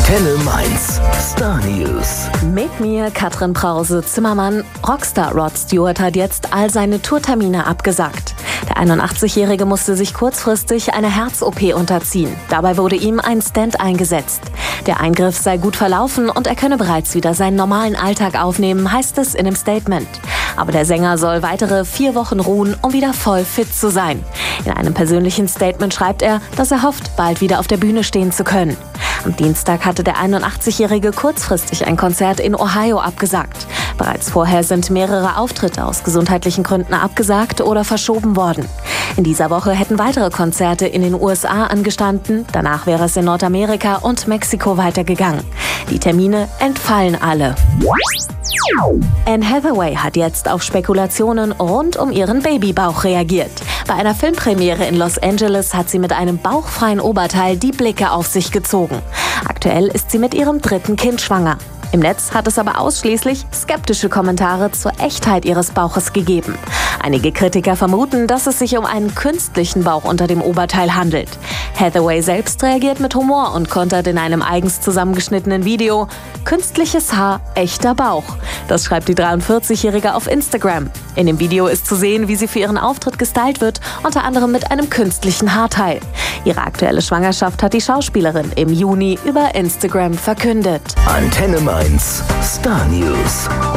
Antenne Mainz. Star News. Mit mir, Katrin Brause-Zimmermann. Rockstar Rod Stewart hat jetzt all seine Tourtermine abgesagt. Der 81-Jährige musste sich kurzfristig einer Herz-OP unterziehen. Dabei wurde ihm ein Stent eingesetzt. Der Eingriff sei gut verlaufen und er könne bereits wieder seinen normalen Alltag aufnehmen, heißt es in dem Statement. Aber der Sänger soll weitere 4 Wochen ruhen, um wieder voll fit zu sein. In einem persönlichen Statement schreibt er, dass er hofft, bald wieder auf der Bühne stehen zu können. Am Dienstag hatte der 81-Jährige kurzfristig ein Konzert in Ohio abgesagt. Bereits vorher sind mehrere Auftritte aus gesundheitlichen Gründen abgesagt oder verschoben worden. In dieser Woche hätten weitere Konzerte in den USA angestanden, danach wäre es in Nordamerika und Mexiko weitergegangen. Die Termine entfallen alle. Anne Hathaway hat jetzt auf Spekulationen rund um ihren Babybauch reagiert. Bei einer Filmpremiere in Los Angeles hat sie mit einem bauchfreien Oberteil die Blicke auf sich gezogen. Aktuell ist sie mit ihrem 3. Kind schwanger. Im Netz hat es aber ausschließlich skeptische Kommentare zur Echtheit ihres Bauches gegeben. Einige Kritiker vermuten, dass es sich um einen künstlichen Bauch unter dem Oberteil handelt. Hathaway selbst reagiert mit Humor und kontert in einem eigens zusammengeschnittenen Video: künstliches Haar, echter Bauch. Das schreibt die 43-Jährige auf Instagram. In dem Video ist zu sehen, wie sie für ihren Auftritt gestylt wird, unter anderem mit einem künstlichen Haarteil. Ihre aktuelle Schwangerschaft hat die Schauspielerin im Juni über Instagram verkündet. Antenne Mainz. Star News.